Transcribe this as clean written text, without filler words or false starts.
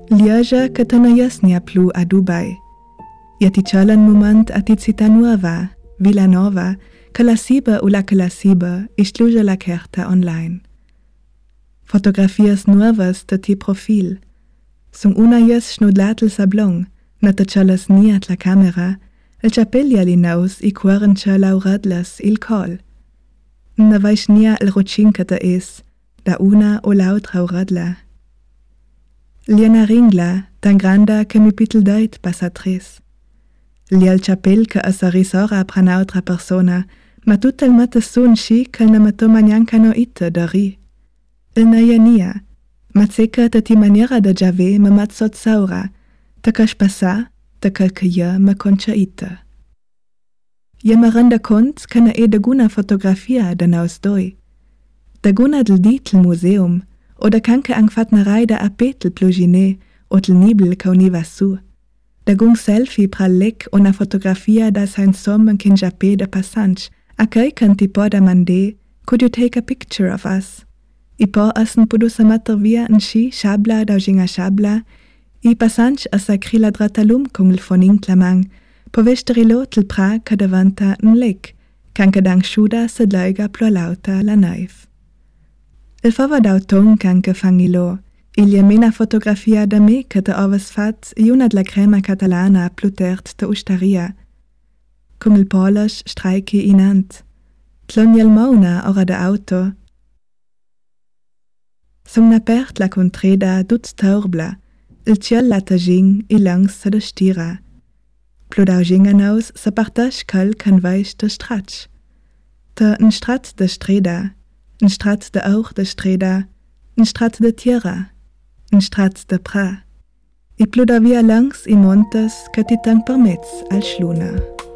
Liaja che te ne jasnia plu a Dubai. Ja ti čalan moment a ti cita nuova, Vila Nova, che la siba u la che la siba istluja la carta online. Fotografias nuovas de ti profil. Sung una jas schnudlatel sablong, na te čalas niat la camera, el chapelja li naus I quarencha lauradlas il col. Na vais nia el rochinca te es, da una o l'autra radla. Liena ringla, tan granda que mi pitel dait passatriz. Liel chapel que a sa risora pran outra persona, ma tut el mate sun schi que el na mato manyanca no ite da ri. El na nia, ma seca te ti maniera de jave ma mat sot saura, te cash passa, te calca ja ma concha ite. Ja ma renda cont que na de guna fotografia de naus doi. De guna del ditel museum, oder kanke angfatnerei da apetel plugine, otel nibel kauniva su. Da gung selfie pralek una fotografia da sein som en kinjape de passanch, a kai kan ti po da mande, could you take a picture of us? I po asen pudu samater via en shi shabla da jinga shabla, I passanch asa krila dratalum kungel von inklamang, po vesterilo tel pra kadavanta en lek, kanke dang shuda sedlaiga plolauta la naif. Il fava d'auton canque fangilo, il y a mena fotografia da me che te oves fat I una de la crema catalana plutert te ustaria. Cum il polish streiki inant. Tloniel mauna ora de auto. Sung na pert la contreda dut taurbla, il ciel la tajing I langs se de stira. Pludau jinganaus se partasch kal kan weich de stratsch. Te en strat de streda, en strat de auch de streda, en strat de tierra, en strat de pra. I pluda via langs I montes que ti tang permets al schluna.